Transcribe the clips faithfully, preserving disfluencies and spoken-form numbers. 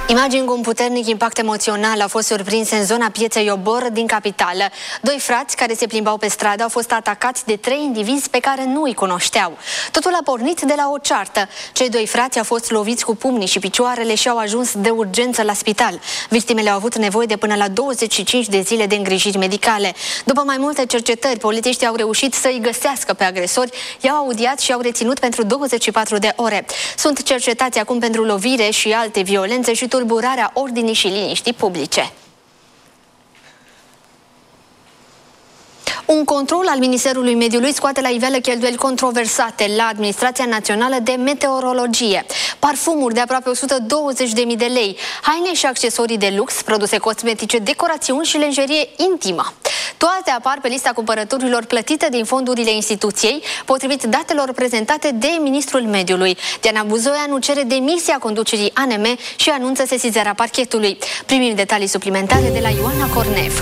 Imagini cu un puternic impact emoțional au fost surprinse în zona pieței Obor din capitală. Doi frați care se plimbau pe stradă au fost atacați de trei indivizi pe care nu îi cunoșteau. Totul a pornit de la o ceartă. Cei doi frați au fost loviți cu pumnii și picioarele și au ajuns de urgență la spital. Victimele au avut nevoie de până la douăzeci și cinci de zile de îngrijiri medicale. După mai multe cercetări, polițiștii au reușit să îi găsească pe agresori, i-au audiat și au reținut pentru douăzeci și patru de ore. Sunt cercetați acum pentru lovire și alte violențe și tulburarea ordinii și liniștii publice. Un control al Ministerului Mediului scoate la iveală cheltuieli controversate la Administrația Națională de Meteorologie. Parfumuri de aproape o sută douăzeci de mii de lei, haine și accesorii de lux, produse cosmetice, decorațiuni și lenjerie intimă. Toate apar pe lista cumpărăturilor plătite din fondurile instituției, potrivit datelor prezentate de Ministrul Mediului. Diana Buzoianu cere demisia conducerii A N M și anunță sesizarea parchetului. Primim detalii suplimentare de la Ioana Cornev.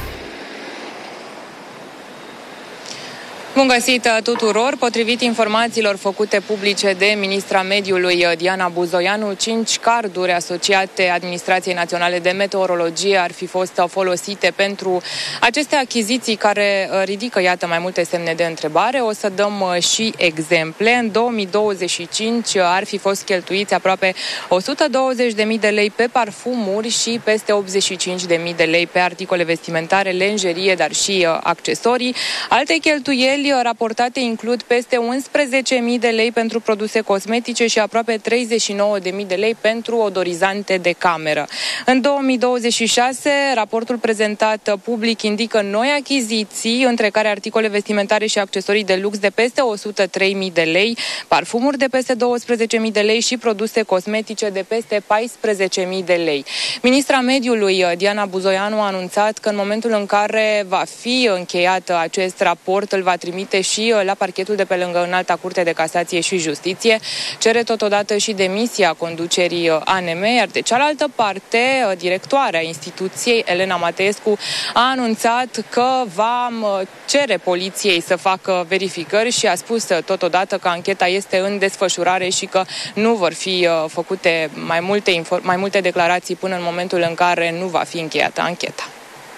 Bun găsit tuturor! Potrivit informațiilor făcute publice de ministra mediului Diana Buzoianu, cinci carduri asociate Administrației Naționale de Meteorologie ar fi fost folosite pentru aceste achiziții care ridică, iată, mai multe semne de întrebare. O să dăm și exemple. În două mii douăzeci și cinci ar fi fost cheltuiți aproape o sută douăzeci de mii de lei pe parfumuri și peste optzeci și cinci de mii de lei pe articole vestimentare, lenjerie, dar și accesorii. Alte cheltuieli raportate includ peste unsprezece mii de lei pentru produse cosmetice și aproape treizeci și nouă de mii de lei pentru odorizante de cameră. În două mii douăzeci și șase, raportul prezentat public indică noi achiziții, între care articole vestimentare și accesorii de lux de peste o sută trei mii de lei, parfumuri de peste douăsprezece mii de lei și produse cosmetice de peste paisprezece mii de lei. Ministra Mediului Diana Buzoianu a anunțat că în momentul în care va fi încheiat acest raport, îl va trimite și la parchetul de pe lângă Înalta Curte de Casație și Justiție. Cere totodată și demisia conducerii A N M, iar de cealaltă parte, directoarea instituției, Elena Mateescu, a anunțat că va cere poliției să facă verificări și a spus totodată că ancheta este în desfășurare și că nu vor fi făcute mai multe, mai multe declarații până în momentul în care nu va fi încheiată ancheta.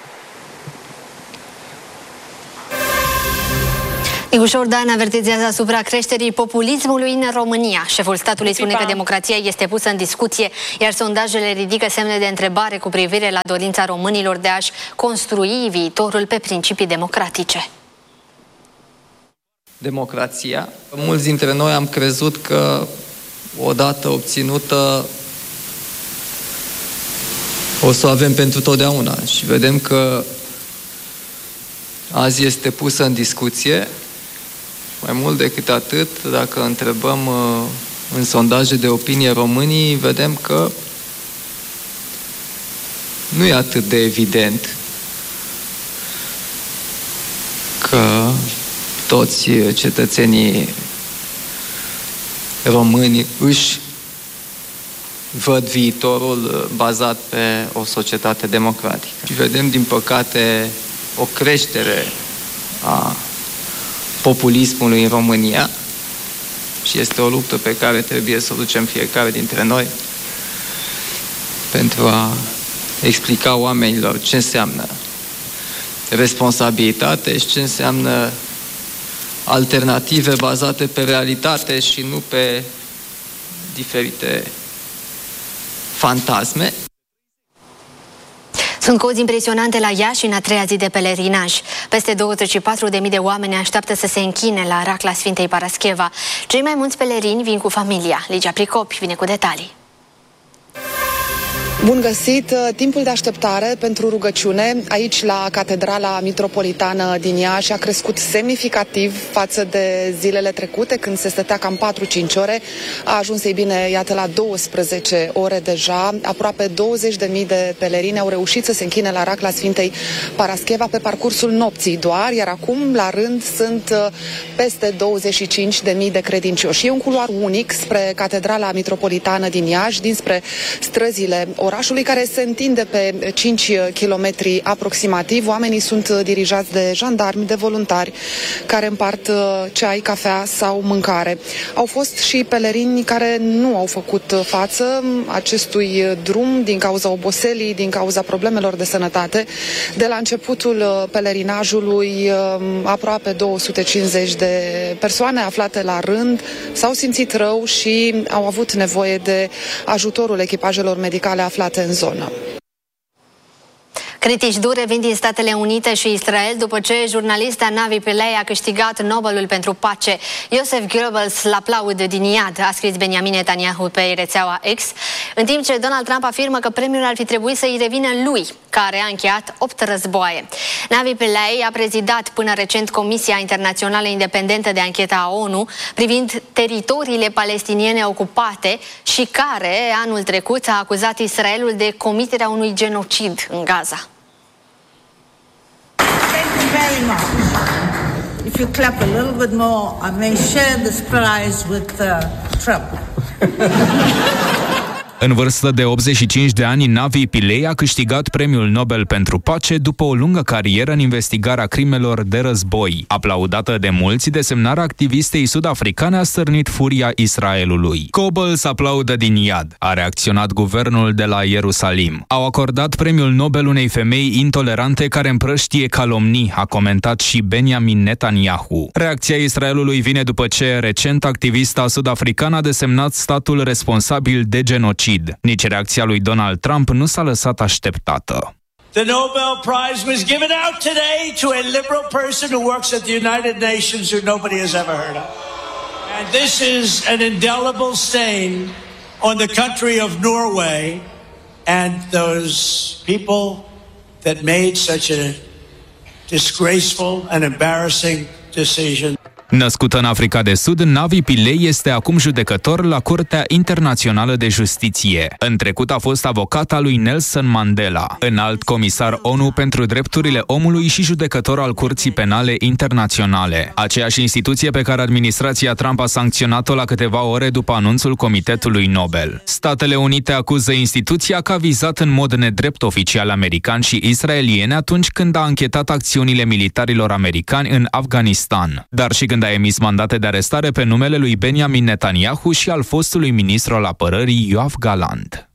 Niguș Ordan avertizează asupra creșterii populismului în România. Șeful statului spune că democrația este pusă în discuție, iar sondajele ridică semne de întrebare cu privire la dorința românilor de a-și construi viitorul pe principii democratice. Democrația. Mulți dintre noi am crezut că odată obținută o să o avem pentru totdeauna și vedem că azi este pusă în discuție. Mai mult decât atât, dacă întrebăm uh, în sondaje de opinie românii, vedem că nu e atât de evident că toți cetățenii români își văd viitorul bazat pe o societate democratică. Și vedem, din păcate, o creștere a populismului în România și este o luptă pe care trebuie să o ducem fiecare dintre noi pentru a explica oamenilor ce înseamnă responsabilitate și ce înseamnă alternative bazate pe realitate și nu pe diferite fantasme. Sunt cozi impresionante la Iași în a treia zi de pelerinaj. Peste douăzeci și patru de mii de oameni așteaptă să se închine la Racla Sfintei Parascheva. Cei mai mulți pelerini vin cu familia. Ligia Pricopi vine cu detalii. Bun găsit! Timpul de așteptare pentru rugăciune aici la Catedrala Mitropolitană din Iași a crescut semnificativ față de zilele trecute, când se stătea cam patru-cinci ore. A ajuns, ei bine, iată, la douăsprezece ore deja. Aproape douăzeci de mii de pelerini au reușit să se închine la Racla Sfintei Parascheva pe parcursul nopții doar, iar acum, la rând, sunt peste douăzeci și cinci de mii de credincioși. E un culoar unic spre Catedrala Mitropolitană din Iași, dinspre străzile orașului orașului, care se întinde pe cinci kilometri aproximativ. Oamenii sunt dirijați de jandarmi, de voluntari, care împart ceai, cafea sau mâncare. Au fost și pelerini care nu au făcut față acestui drum din cauza oboselii, din cauza problemelor de sănătate. De la începutul pelerinajului, aproape două sute cincizeci de persoane aflate la rând s-au simțit rău și au avut nevoie de ajutorul echipajelor medicale aflate în zonă. Critici dure vin din Statele Unite și Israel după ce jurnalista Navi Pillay a câștigat Nobelul pentru pace. Joseph Goebbels l-aplaudă din iad, a scris Benjamin Netanyahu pe rețeaua X, în timp ce Donald Trump afirmă că premiul ar fi trebuit să-i revină lui, care a încheiat opt războaie. Navi Pillay a prezidat până recent Comisia Internațională Independentă de Anchetă a ONU privind teritoriile palestiniene ocupate și care, anul trecut, a acuzat Israelul de comiterea unui genocid în Gaza. Thank you very much. If you clap a little bit more, I may share this prize with uh, Trump. În vârstă de optzeci și cinci de ani, Navi Pillay a câștigat Premiul Nobel pentru pace după o lungă carieră în investigarea crimelor de război. Aplaudată de mulți, desemnarea activistei sud-africane a stârnit furia Israelului. Goebbels aplaudă din iad, a reacționat guvernul de la Ierusalim. Au acordat Premiul Nobel unei femei intolerante care împrăștie calomnii, a comentat și Benjamin Netanyahu. Reacția Israelului vine după ce recent activista sud-africană a desemnat statul responsabil de genocid. Nici reacția lui Donald Trump nu s-a lăsat așteptată. The Nobel Prize was given out today to a liberal person who works at the United Nations who nobody has ever heard of. And this is an indelible stain on the country of Norway and those people that made such a disgraceful and embarrassing decision. Născută în Africa de Sud, Navi Pillay este acum judecător la Curtea Internațională de Justiție. În trecut a fost avocata lui Nelson Mandela, înalt comisar ONU pentru drepturile omului și judecător al Curții Penale Internaționale, aceeași instituție pe care administrația Trump a sancționat-o la câteva ore după anunțul Comitetului Nobel. Statele Unite acuză instituția că a vizat în mod nedrept oficiali americani și israelieni atunci când a anchetat acțiunile militarilor americani în Afganistan, dar și când a emis mandate de arestare pe numele lui Benjamin Netanyahu și al fostului ministru al apărării Yoav Gallant.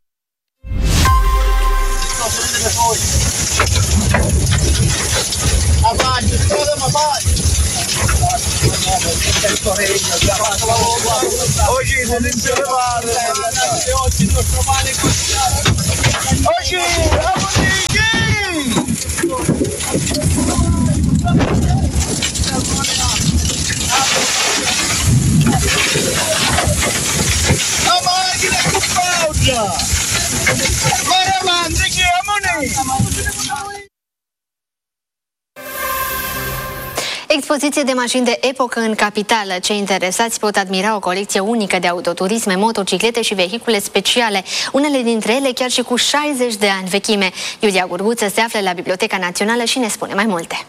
Expoziție de mașini de epocă în capitală. Cei interesați pot admira o colecție unică de autoturisme, motociclete și vehicule speciale, unele dintre ele chiar și cu șaizeci de ani vechime. Iulia Gurguță se află la Biblioteca Națională și ne spune mai multe.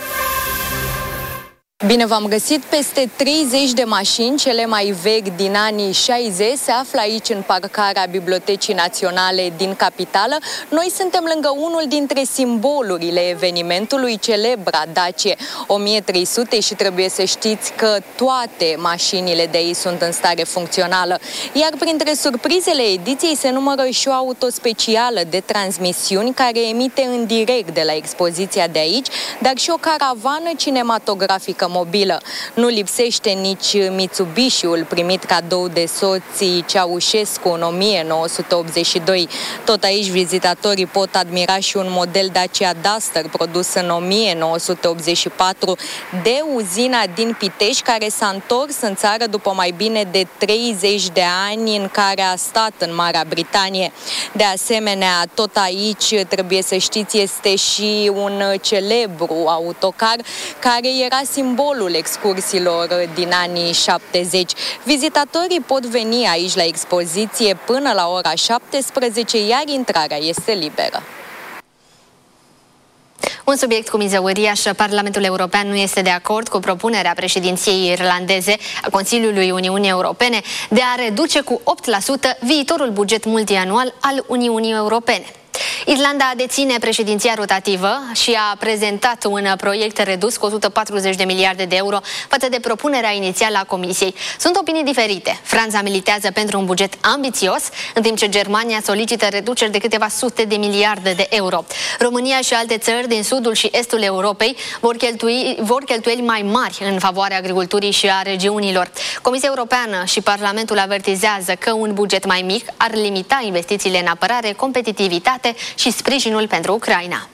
Bine v-am găsit! Peste treizeci de mașini, cele mai vechi din anii șaizeci, se află aici în parcarea Bibliotecii Naționale din capitală. Noi suntem lângă unul dintre simbolurile evenimentului, celebra Dacie o mie trei sute, și trebuie să știți că toate mașinile de aici sunt în stare funcțională. Iar printre surprizele ediției se numără și o auto specială de transmisiuni care emite în direct de la expoziția de aici, dar și o caravană cinematografică mobilă. Nu lipsește nici Mitsubishi-ul primit cadou de soții Ceaușescu în o mie nouă sute optzeci și doi. Tot aici vizitatorii pot admira și un model Dacia Duster produs în o mie nouă sute optzeci și patru de uzina din Pitești, care s-a întors în țară după mai bine de treizeci de ani în care a stat în Marea Britanie. De asemenea, tot aici, trebuie să știți, este și un celebru autocar care era simbolul excursiilor din anii șaptezeci. Vizitatorii pot veni aici la expoziție până la ora șaptesprezece, iar intrarea este liberă. Un subiect cu miză uriașă, Parlamentul European nu este de acord cu propunerea președinției irlandeze a Consiliului Uniunii Europene de a reduce cu opt la sută viitorul buget multianual al Uniunii Europene. Irlanda deține președinția rotativă și a prezentat un proiect redus cu o sută patruzeci de miliarde de euro față de propunerea inițială a Comisiei. Sunt opinii diferite. Franța militează pentru un buget ambițios, în timp ce Germania solicită reduceri de câteva sute de miliarde de euro. România și alte țări din sudul și estul Europei vor cheltui, vor cheltuieli mai mari în favoarea agriculturii și a regiunilor. Comisia Europeană și Parlamentul avertizează că un buget mai mic ar limita investițiile în apărare, competitivitate și sprijinul pentru Ucraina.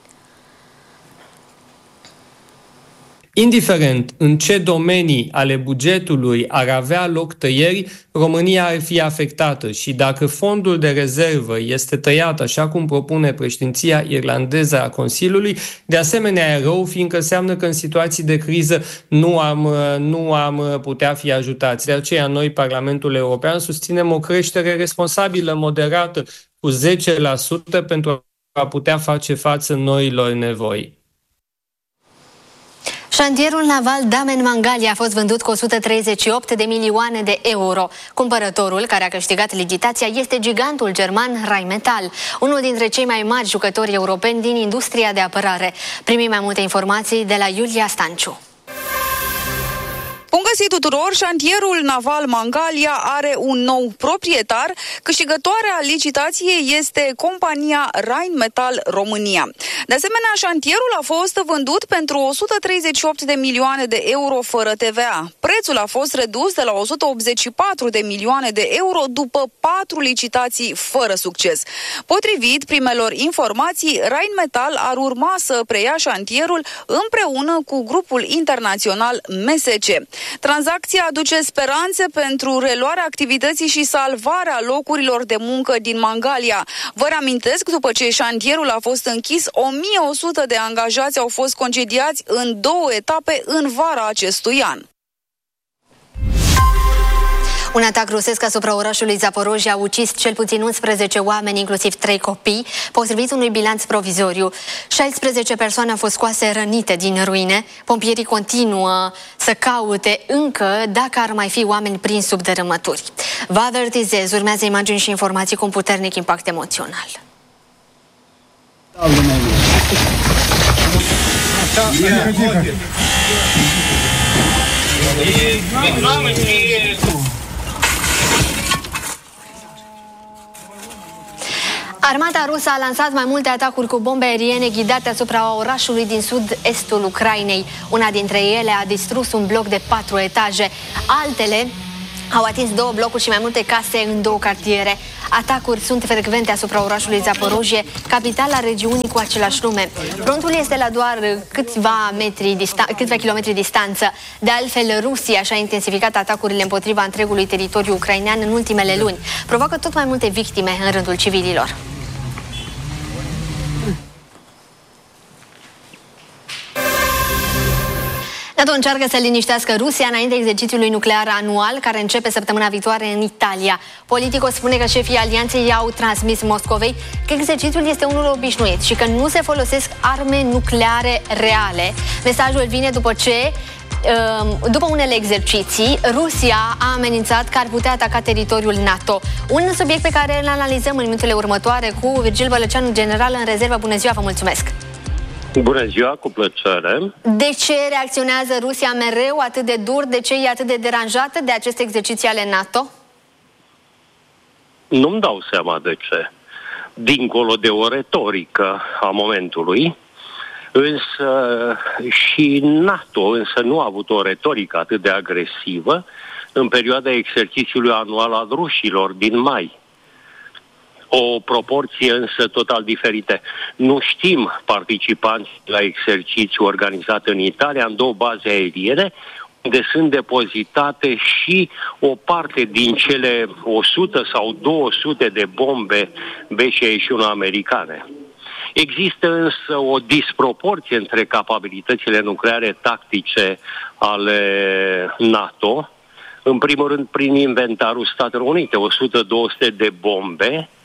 Indiferent în ce domenii ale bugetului ar avea loc tăieri, România ar fi afectată și dacă fondul de rezervă este tăiat așa cum propune președinția irlandeză a Consiliului, de asemenea e rău, fiindcă înseamnă că în situații de criză nu am, nu am putea fi ajutați. De aceea noi, Parlamentul European, susținem o creștere responsabilă, moderată, cu zece la sută pentru a putea face față noilor nevoi. Șantierul naval Damen-Mangalia a fost vândut cu o sută treizeci și opt de milioane de euro. Cumpărătorul care a câștigat licitația este gigantul german Rheinmetall, unul dintre cei mai mari jucători europeni din industria de apărare. Primim mai multe informații de la Iulia Stanciu. Bun găsit tuturor! Șantierul naval Mangalia are un nou proprietar. Câștigătoarea licitației este compania Rheinmetall România. De asemenea, șantierul a fost vândut pentru o sută treizeci și opt de milioane de euro fără T V A. Prețul a fost redus de la o sută optzeci și patru de milioane de euro după patru licitații fără succes. Potrivit primelor informații, Rheinmetall ar urma să preia șantierul împreună cu grupul internațional M S C. Tranzacția aduce speranțe pentru reluarea activității și salvarea locurilor de muncă din Mangalia. Vă reamintesc, după ce șantierul a fost închis, o mie o sută de angajați au fost concediați în două etape în vara acestui an. Un atac rusesc asupra orașului Zaporojia a ucis cel puțin unsprezece oameni, inclusiv trei copii, potrivit unui bilanț provizoriu. șaisprezece persoane au fost scoase rănite din ruine. Pompierii continuă să caute încă dacă ar mai fi oameni prinși sub dărâmături. Vă avertizez, urmează imagini și informații cu un puternic impact emoțional. Armata rusă a lansat mai multe atacuri cu bombe aeriene ghidate asupra orașului din sud-estul Ucrainei. Una dintre ele a distrus un bloc de patru etaje. Altele au atins două blocuri și mai multe case în două cartiere. Atacuri sunt frecvente asupra orașului Zaporojie, capitala regiunii cu același nume. Frontul este la doar câțiva, metri distan- câțiva kilometri distanță. De altfel, Rusia și-a intensificat atacurile împotriva întregului teritoriu ucrainean în ultimele luni. Provoacă tot mai multe victime în rândul civililor. NATO încearcă să liniștească Rusia înainte exercițiului nuclear anual, care începe săptămâna viitoare în Italia. Politico spune că șefii alianței au transmis Moscovei că exercițiul este unul obișnuit și că nu se folosesc arme nucleare reale. Mesajul vine după ce, după unele exerciții, Rusia a amenințat că ar putea ataca teritoriul NATO. Un subiect pe care îl analizăm în minutele următoare cu Virgil Bălăceanu, general în rezervă. Bună ziua, vă mulțumesc! Bună ziua, cu plăcere. De ce reacționează Rusia mereu atât de dur? De ce e atât de deranjată de aceste exerciții ale NATO? Nu-mi dau seama de ce. Dincolo de o retorică a momentului, însă și NATO însă nu a avut o retorică atât de agresivă în perioada exercițiului anual al rușilor din mai. O proporție însă total diferită. Nu știm participanți la exercițiu organizat în Italia, în două baze aeriene, unde sunt depozitate și o parte din cele o sută sau două sute de bombe B șaizeci și unu americane. Există însă o disproporție între capabilitățile nucleare tactice ale NATO, în primul rând prin inventarul Statelor Unite, o sută două sute de bombe,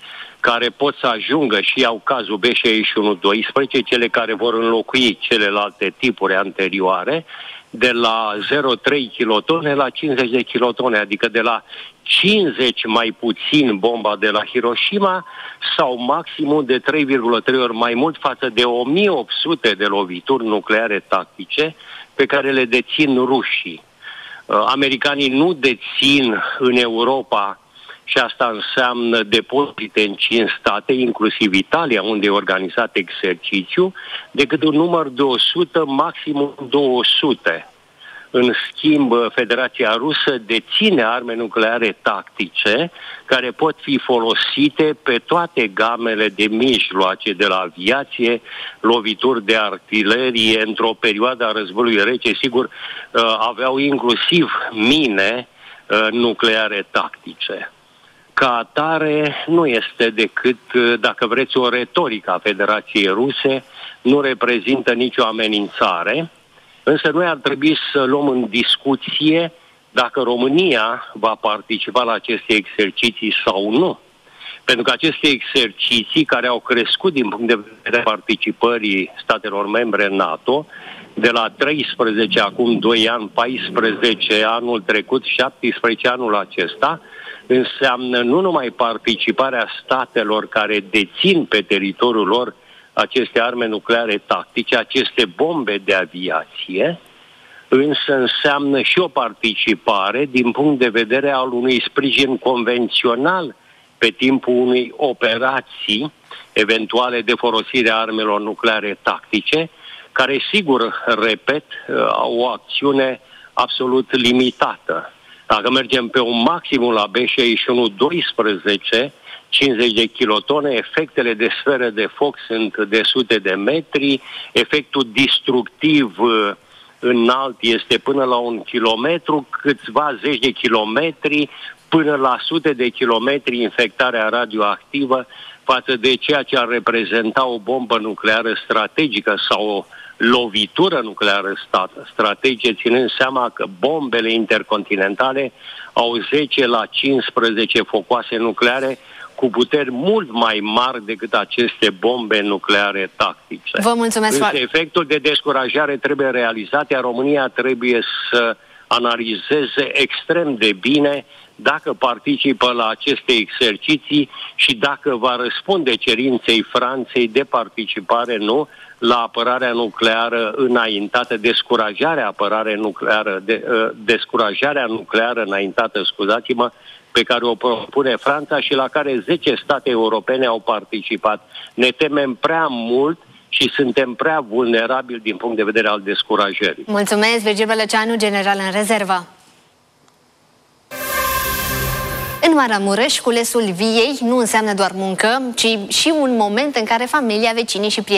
care pot să ajungă și au cazul B șaizeci și unu doisprezece, cele care vor înlocui celelalte tipuri anterioare, de la zero virgulă trei kilotone la cincizeci de kilotone, adică de la cincizeci mai puțin bomba de la Hiroshima sau maximum de trei virgulă trei ori mai mult față de o mie opt sute de lovituri nucleare tactice pe care le dețin rușii. Americanii nu dețin în Europa, și asta înseamnă depozite în cinci state, inclusiv Italia, unde e organizat exercițiu, decât un număr de o sută, maximum două sute. În schimb, Federația Rusă deține arme nucleare tactice care pot fi folosite pe toate gamele de mijloace, de la aviație, lovituri de artilerie. Într-o perioadă a războiului rece, sigur, aveau inclusiv mine nucleare tactice. Ca atare, nu este decât, dacă vreți, o retorică a Federației Ruse, nu reprezintă nicio amenințare, însă noi ar trebui să luăm în discuție dacă România va participa la aceste exerciții sau nu. Pentru că aceste exerciții, care au crescut din punct de vedere participării statelor membre NATO, de la treisprezece acum doi ani, paisprezece anul trecut, șaptesprezece anul acesta, înseamnă nu numai participarea statelor care dețin pe teritoriul lor aceste arme nucleare tactice, aceste bombe de aviație, însă înseamnă și o participare din punct de vedere al unui sprijin convențional pe timpul unei operații eventuale de folosire a armelor nucleare tactice, care, sigur, repet, au o acțiune absolut limitată. Dacă mergem pe un maximum la B șaizeci și unu doisprezece, cincizeci de kilotone, efectele de sferă de foc sunt de sute de metri, efectul destructiv înalt este până la un kilometru, câțiva zeci de kilometri, până la sute de kilometri infectarea radioactivă față de ceea ce ar reprezenta o bombă nucleară strategică sau o lovitură nucleară strategică, ținând seama că bombele intercontinentale au zece la cincisprezece focoase nucleare cu puteri mult mai mari decât aceste bombe nucleare tactice. Vă mulțumesc. Însă efectul de descurajare trebuie realizat, iar România trebuie să analizeze extrem de bine dacă participă la aceste exerciții și dacă va răspunde cerinței Franței de participare, nu, la apărarea nucleară înaintată, descurajarea apărare nucleară, de, uh, descurajarea nucleară înaintată, scuzați-mă, pe care o propune Franța și la care zece state europene au participat. Ne temem prea mult și suntem prea vulnerabili din punct de vedere al descurajării. Mulțumesc, Virgil Bălăceanu, general în rezervă. În Maramureș, culesul viei nu înseamnă doar muncă, ci și un moment în care familia, vecinii și prietenii